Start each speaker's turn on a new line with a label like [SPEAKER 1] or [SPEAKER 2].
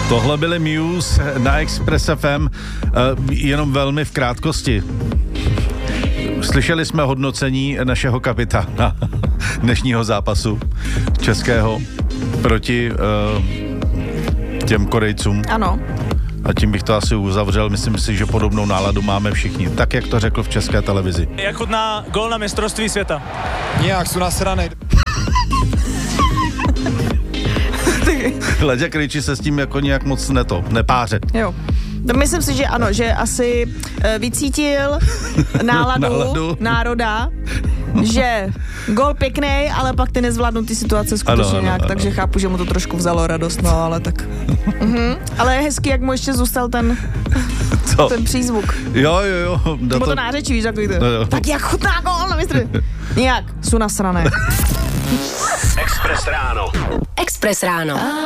[SPEAKER 1] Tohle byly Muse na Express FM, jenom velmi v krátkosti. Slyšeli jsme hodnocení našeho kapitána dnešního zápasu českého proti těm Korejcům.
[SPEAKER 2] Ano.
[SPEAKER 1] A tím bych to asi uzavřel. Myslím si, že podobnou náladu máme všichni. Tak, jak to řekl v České televizi.
[SPEAKER 3] Jak chutná gól na mistrovství světa?
[SPEAKER 4] Nějak jsou nasranej.
[SPEAKER 1] Leďa Krejčí se s tím jako nějak moc nepáře.
[SPEAKER 2] Jo. Myslím si, že ano, že asi vycítil náladu národa, že gól pěknej, ale pak ty nezvládnutý situace skutečně nějak, takže chápu, že mu to trošku vzalo radost, no ale tak. Ale je hezký, jak mu ještě zůstal ten přízvuk.
[SPEAKER 1] Jo.
[SPEAKER 2] Nebo to nářečí, víš, takový to. No, tak jak chutná gól na mistr. Nějak, jsou nasrané.
[SPEAKER 5] Express ráno.